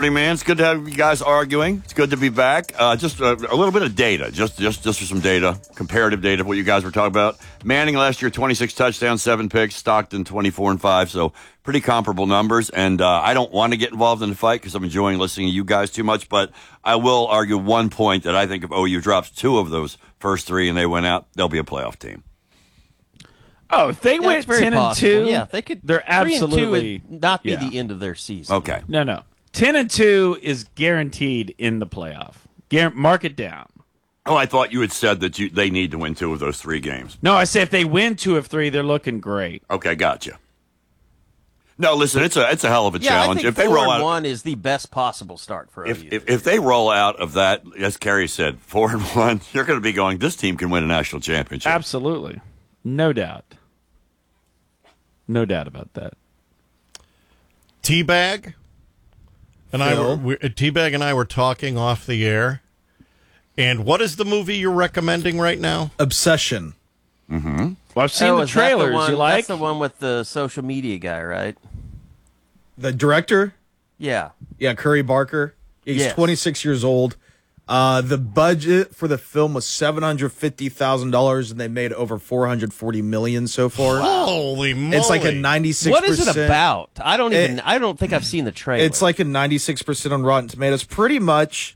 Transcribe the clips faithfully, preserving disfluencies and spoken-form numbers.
Man, it's good to have you guys arguing. It's good to be back. Uh, just a, a little bit of data, just just just for some data, comparative data of what you guys were talking about. Manning last year, twenty-six touchdowns, seven picks. Stockton, twenty-four and five. So pretty comparable numbers. And uh, I don't want to get involved in the fight because I'm enjoying listening to you guys too much. But I will argue one point that I think if O U drops two of those first three and they win out, they'll be a playoff team. Oh, if they Yeah, went it's very ten possible. and two, Yeah, they could. They're three and two absolutely would not be yeah. the end of their season. Okay. No, no. Ten and two is guaranteed in the playoff. Guar- mark it down. Oh, I thought you had said that you, they need to win two of those three games. No, I say if they win two of three, they're looking great. Okay, gotcha. No, listen, it's a it's a hell of a Yeah, challenge. I think if they four roll and out, one is the best possible start for if, O U. if if they roll out of that, as Kerry said, four and one, you're going to be going. This team can win a national championship. Absolutely, no doubt, no doubt about that. Teabag and I were we, Teabag and I were talking off the air. And what is the movie you're recommending right now? Obsession. Mm-hmm. Well, I've seen oh, the is that trailers. The one, you like? That's the one with the social media guy, right? The director? Yeah. Yeah, Curry Barker. He's Yes. twenty-six years old. Uh, the budget for the film was seven hundred fifty thousand dollars, and they made over four hundred forty million dollars so far. Holy moly. It's like a ninety-six percent. What is it about? I don't even. It- I don't think I've seen the trailer. It's like a ninety-six percent on Rotten Tomatoes. Pretty much,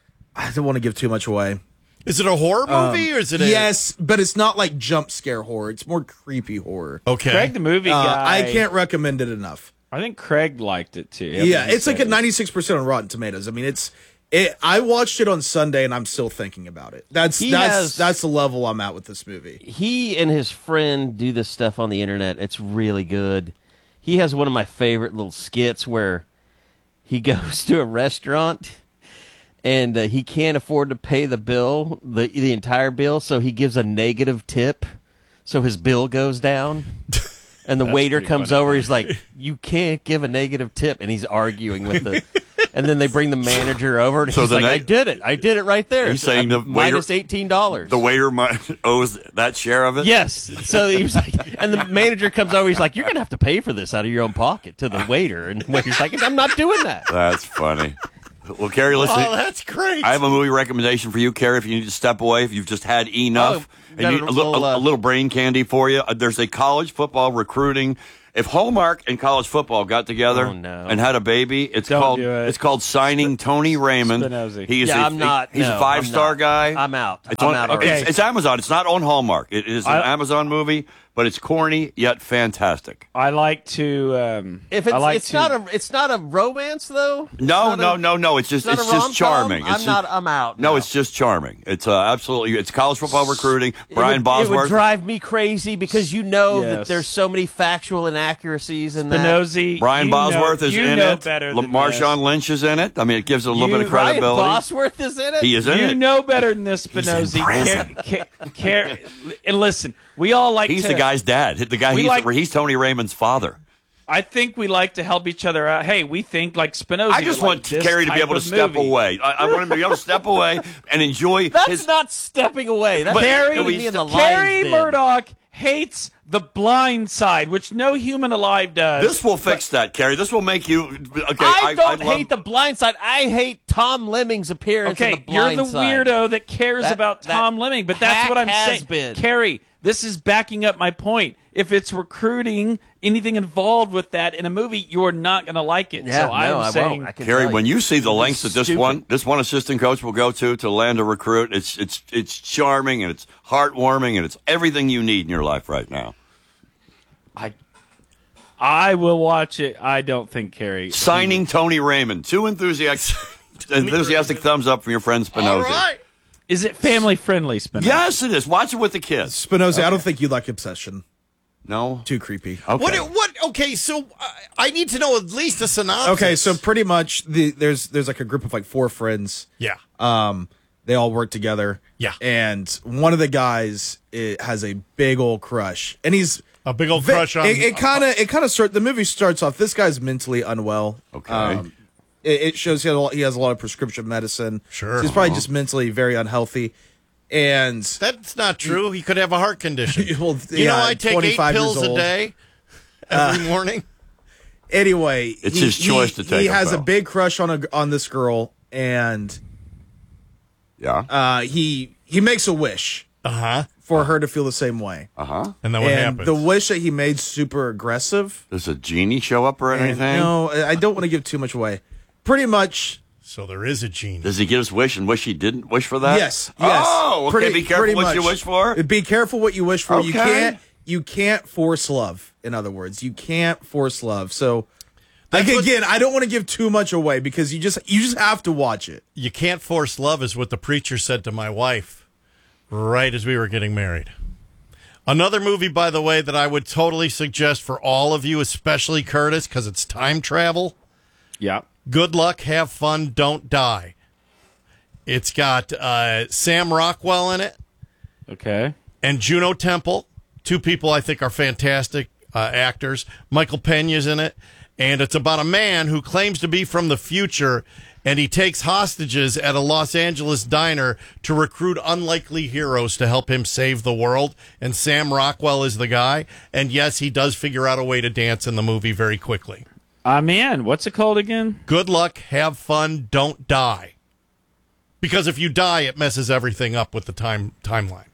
I don't want to give too much away. Is it a horror movie Um, or is it a... Yes, but it's not like jump scare horror. It's more creepy horror. Okay. Craig, the movie Uh, guy. I can't recommend it enough. I think Craig liked it too. Yeah, it's like a said. ninety-six percent on Rotten Tomatoes. I mean, it's it. I watched it on Sunday, and I'm still thinking about it. That's He that's has- that's the level I'm at with this movie. he and his friend do this stuff on the internet. It's really good. He has one of my favorite little skits where he goes to a restaurant and uh, he can't afford to pay the bill, the the entire bill, so he gives a negative tip, so his bill goes down. And the waiter pretty comes funny. over. He's like, "You can't give a negative tip," and he's arguing with the. And then they bring the manager over, and So he's the like, neg- "I did it. I did it right there." He's saying the waiter- minus eighteen dollars. The waiter mi- owes that share of it? Yes. So he was like, and the manager comes over. He's like, "You're gonna have to pay for this out of your own pocket," to the waiter, and the waiter's like, "I'm not doing that." That's funny. Well, Carrie, listen. Oh, that's great. I have a movie recommendation for you, Carrie, if you need to step away, if you've just had enough. Oh, and got you, a a, little, little, a, uh, a little brain candy for you. Uh, There's a college football recruiting. If Hallmark and college football got together Oh, no. and had a baby, it's Don't called do it. it's called Signing Tony Raymond. Spinozzi. He is Yeah, a, I'm not- He's no, a five star I'm not. guy. I'm out. It's I'm on, out okay, already. it's, it's Amazon. It's not on Hallmark. It is an I- Amazon movie, but it's corny yet fantastic. I like to. Um, If it's I like it's to, not a it's not a romance though. It's No, not no, a- no, no. It's just it's it's, not a just rom-com? charming. I'm It's not. just- I'm out. No, it's just charming. It's uh, absolutely. It's college football recruiting. Brian it would, Bosworth. It would drive me crazy because you know that Yes. there's so many factual inaccuracies in that. Spinozzi. Brian you Bosworth know, is you in know it. better La- than Marshawn this. Lynch is in it. I mean, it gives it a little You- bit of Brian credibility. Bosworth is in it. He is in You it. know better than this, Spinozzi. prison. Care, care, care, and listen, we all like He's to. the guy's dad. The guy. We He's, like- he's Tony Raymond's father. I think we like to help each other out. Hey, we think like Spinozzi. I just would want like this Kerry to be type able to of step movie. away. I, I want him to be able to step away and enjoy That's his. not stepping away. That's Carrie, putting me in the Carrie lion's den. Murdoch hates The Blind Side, which no human alive does. This will fix that, Kerry. This will make you. Okay, I don't love- hate The Blind Side. I hate Tom Lemming's appearance in Okay, The Blind you're the Side. weirdo that cares That- about that Tom Lemming, but that's hack what I'm has saying. been. Carrie, this is backing up my point. If it's recruiting, anything involved with that in a movie, you're not going to like it. Yeah, so I'm no, I saying, won't. I can Kerry, tell when you. you see the lengths that this stupid. one this one assistant coach will go to to land a recruit, it's it's it's charming and it's heartwarming and it's everything you need in your life right now. I, I will watch it. I don't think Carrie. Signing Tony Raymond. Two enthusiastic enthusiastic thumbs up from your friend Spinozzi. All right. Is it family friendly, Spinozzi? Yes, it is. Watch it with the kids. Spinozzi, I don't think you like Obsession. No. Too creepy. Okay. What? What? Okay, so uh, I need to know at least a synopsis. Okay, so pretty much the there's there's like a group of like four friends. yeah, Um, they all work together. Yeah. And one of the guys it, has a big old crush, and he's a big old crush on. It, it kind of it kind of start the movie starts off. This guy's mentally unwell. Okay. Um, it, it shows he has, a lot, he has a lot of prescription medicine. Sure. So he's probably just mentally very unhealthy, and That's not true. He could have a heart condition. well, You yeah, know, I take eight twenty-five years pills a old. day every morning. Anyway, It's he, his choice he, to take He him, has a pal. big crush on a on this girl, and Yeah. uh, he he makes a wish Uh huh. for her to feel the same way. Uh huh. And then what and happens? the wish that he made super aggressive. Does a genie show up or And anything? no, I don't want to give too much away. Pretty much, so there is a genie. Does he get his wish and wish he didn't wish for that? yes, yes. Oh, okay. Pretty- be careful pretty what you much. wish for. Be careful what you wish for. You Okay. can't you can't force love. In other words, you can't force love. So, like, That's what- again, I don't want to give too much away because you just you just have to watch it. You can't force love is what the preacher said to my wife right as we were getting married. Another movie, by the way, that I would totally suggest for all of you, especially Curtis, because it's time travel. Yeah. Good luck, have fun, don't die. It's got uh, Sam Rockwell in it Okay. and Juno Temple. Two people I think are fantastic uh, actors. Michael Pena's in it. And it's about a man who claims to be from the future, and he takes hostages at a Los Angeles diner to recruit unlikely heroes to help him save the world. And Sam Rockwell is the guy. And yes, he does figure out a way to dance in the movie very quickly. I'm in. What's it called again? Good luck, have fun, don't die. Because if you die, it messes everything up with the time timeline.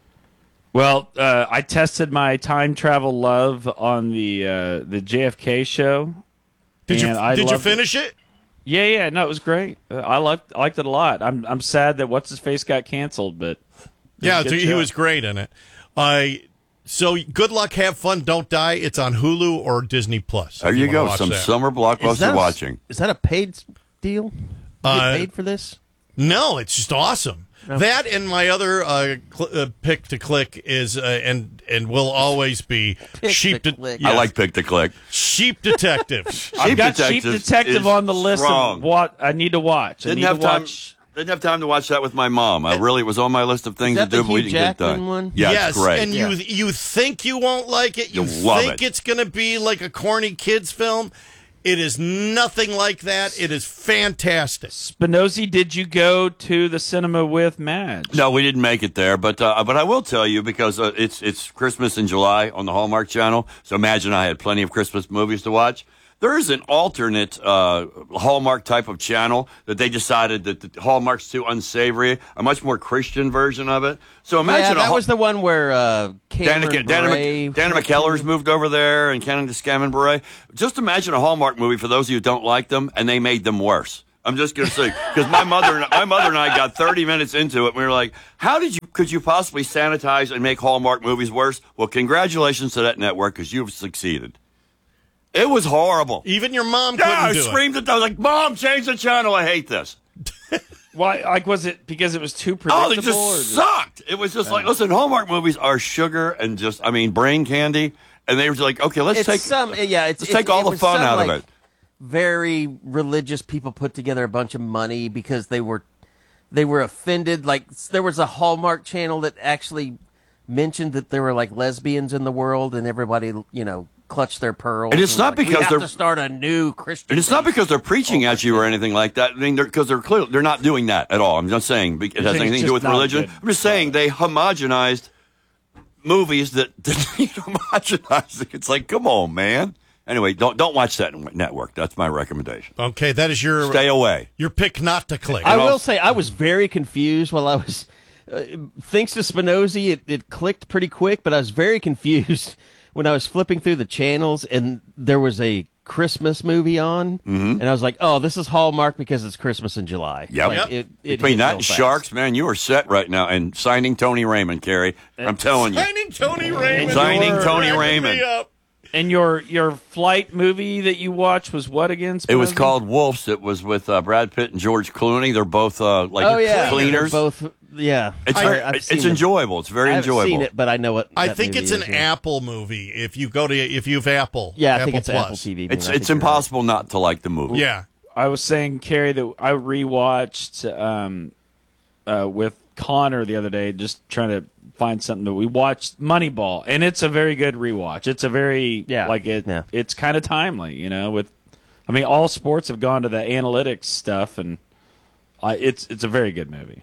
Well, uh, I tested my time travel love on the uh, the J F K show. Did you and I did you loved it. finish it? Yeah, yeah, no, it was great. Uh, I liked I liked it a lot. I'm I'm sad that what's his face got canceled, but it was Yeah, a good he show. was great in it. I so good luck, have fun, don't die. It's on Hulu or Disney Plus. There if you wanna go. watch Some that. summer Is blockbuster that a- watching. Is that a paid s- deal? You Uh, get paid for this? No, it's just awesome. That and my other uh, cl- uh, pick to click is uh, and and will always be Pick sheep. to De- click. I yes, like Pick to Click. Sheep Detective. I've got Detective Sheep Detective is on the list strong. of what I need to watch. I Didn't need have to time. watch. Didn't have time to watch that with my mom. I really it was on my list of things Is to that do, the but we Hugh didn't get it Jackman done. one? Yeah, yes, it's great. and Yeah. you you think you won't like it. You You'll love think it. it's going to be like a corny kids film. It is nothing like that. It is fantastic. Spinozzi, did you go to the cinema with Madge? No, we didn't make it there, but uh, but I will tell you because uh, it's it's Christmas in July on the Hallmark Channel. So imagine I had plenty of Christmas movies to watch. There is an alternate uh, Hallmark type of channel that they decided that the Hallmark's too unsavory, a much more Christian version of it. So imagine Yeah, a that Hall- was the one where uh, Dana, Cameron Dana, Bure- Dana McKellar's moved over there and Canada Scammon Bure. Just imagine a Hallmark movie for those of you who don't like them, and they made them worse. I'm just going to say because my mother, and, my mother and I got thirty minutes into it, and we were like, "How did you? Could you possibly sanitize and make Hallmark movies worse?" Well, congratulations to that network because you've succeeded. It was horrible. Even your mom Yeah, couldn't I do screamed at them. I was like, "Mom, change the channel. I hate this." Why? Like, was it because it was too Oh, predictable? they just or just- sucked. It was just like, listen, Hallmark movies are sugar and just, I mean, brain candy. And they were just like, okay, let's It's take some, yeah, it's, let's it- take all it the was fun some, out like, of it. Very religious people put together a bunch of money because they were they were offended. Like s- there was a Hallmark channel that actually mentioned that there were like lesbians in the world, and everybody, you know, clutched their pearls. And it's was not like, we because have they're- to start a new Christian. And it's not faith." because they're preaching at you or anything like that. I mean, because they're, they're clearly they're not doing that at all. I'm just saying it has think it's anything to do just with not religion. good. I'm just saying they homogenized movies that didn't need homogenizing. It's like, come on, man. Anyway, don't don't watch that network. That's my recommendation. Okay, that is your Stay away. your pick not to click. I And will also- say I was very confused while I was. Uh, thanks to Spinozzi, it, it clicked pretty quick, but I was very confused when I was flipping through the channels and there was a Christmas movie on, Mm-hmm. and I was like, "Oh, this is Hallmark because it's Christmas in July." Yep. Like, Yep. It, it Between hit that real and fast. Sharks, man, you are set right now. And signing Tony Raymond, Carrie. I'm telling you. Signing Tony Raymond. Signing You're Tony cracking Raymond. me up. And your your flight movie that you watched was what again? It was Spinozzi? called Wolves. It was with uh, Brad Pitt and George Clooney. They're both uh, like Oh yeah, cleaners. They're both. Yeah, It's I- very, I've it's seen it. enjoyable. It's very I haven't enjoyable. seen it, but I know what. I that think movie it's an is, yeah. Apple movie. If you go to if you've Apple, Yeah, I Apple think it's Plus. Apple T V. It's man. I it's think you're right. impossible not to like the movie. Yeah, I was saying, Carrie, that I rewatched um, uh, with Connor the other day, just trying to find something that we watched Moneyball, and it's a very good rewatch. It's a very Yeah, like it. yeah. It's kind of timely, you know. With, I mean, all sports have gone to the analytics stuff, and I, it's it's a very good movie.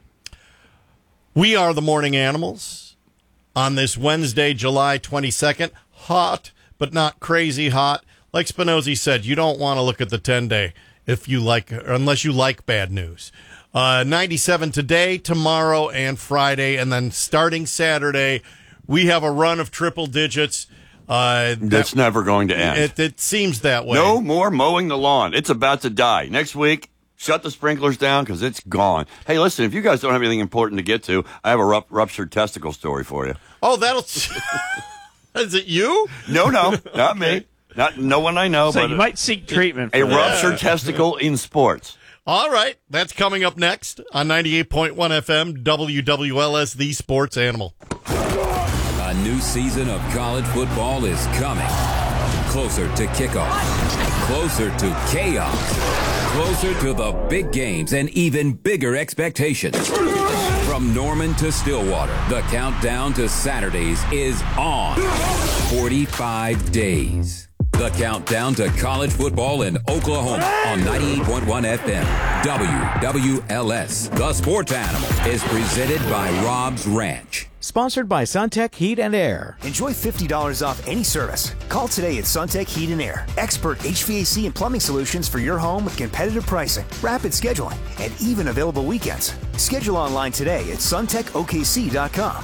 we are the Morning Animals on this Wednesday, July twenty-second. Hot, but not crazy hot. like Spinozzi said, you don't want to look at the ten-day if you like, unless you like bad news. Uh, ninety-seven today, tomorrow, and Friday, and then starting Saturday, we have a run of triple digits. Uh, That's that, never going to end. It, it seems that way. No more mowing the lawn. It's about to die. Next week, shut the sprinklers down because it's gone. Hey, listen, if you guys don't have anything important to get to, I have a rup- ruptured testicle story for you. Oh, that'll... Is it you? No, no, not me. Not no one I know. So but you might seek treatment for a that. ruptured testicle in sports. All right. That's coming up next on ninety-eight point one F M, W W L S, the sports animal. A new season of college football is coming. Closer to kickoff. Closer to chaos. Closer to the big games and even bigger expectations. From Norman to Stillwater, the countdown to Saturdays is on. forty-five days. The countdown to college football in Oklahoma on ninety-eight point one F M. W W L S, the sports animal, is presented by Rob's Ranch. Sponsored by Suntech Heat and Air. Enjoy fifty dollars off any service. Call today at Suntech Heat and Air. Expert H V A C and plumbing solutions for your home with competitive pricing, rapid scheduling, and even available weekends. Schedule online today at suntech O K C dot com.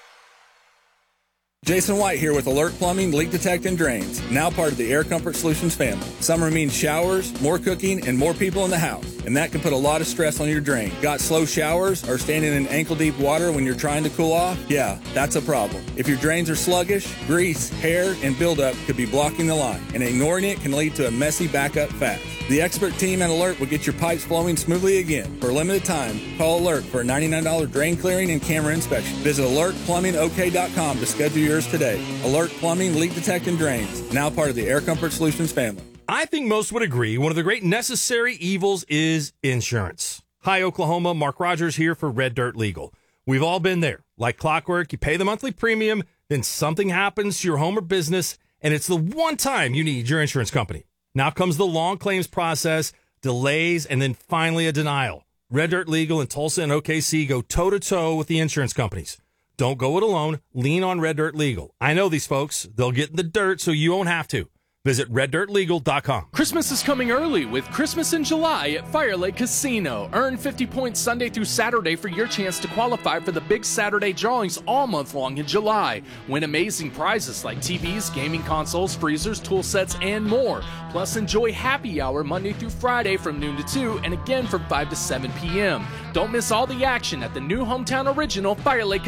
Jason White here with Alert Plumbing, Leak Detect, and Drains, now part of the Air Comfort Solutions family. Summer means showers, more cooking, and more people in the house, and that can put a lot of stress on your drain. Got slow showers or standing in ankle-deep water when you're trying to cool off? Yeah, that's a problem. If your drains are sluggish, grease, hair, and buildup could be blocking the line, and ignoring it can lead to a messy backup fast. The expert team at Alert will get your pipes flowing smoothly again. For a limited time, call Alert for a ninety-nine dollars drain clearing and camera inspection. Visit alert plumbing O K dot com to schedule yours today. Alert Plumbing, Leak Detect, and Drains, now part of the Air Comfort Solutions family. I think most would agree one of the great necessary evils is insurance. Hi, Oklahoma. Mark Rogers here for Red Dirt Legal. We've all been there. Like clockwork, you pay the monthly premium, then something happens to your home or business, and it's the one time you need your insurance company. Now comes the long claims process, delays, and then finally a denial. Red Dirt Legal in Tulsa and O K C go toe-to-toe with the insurance companies. Don't go it alone. Lean on Red Dirt Legal. I know these folks. They'll get in the dirt so you won't have to. Visit red dirt legal dot com. Christmas is coming early with Christmas in July at Fire Lake Casino. Earn fifty points Sunday through Saturday for your chance to qualify for the big Saturday drawings all month long in July. Win amazing prizes like T Vs, gaming consoles, freezers, tool sets, and more. Plus, enjoy happy hour Monday through Friday from noon to two and again from five to seven p.m. Don't miss all the action at the new hometown original Fire Lake